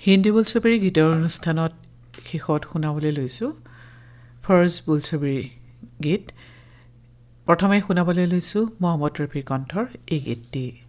হিন্দী বোলছবিৰ গীতৰ অনুষ্ঠানত শেষত শুনাবলৈ লৈছোঁ ফৰজ বোলছবিৰ গীত। প্ৰথমে শুনাবলৈ লৈছোঁ মহম্মদ ৰফিৰ কণ্ঠৰ এই গীতটি।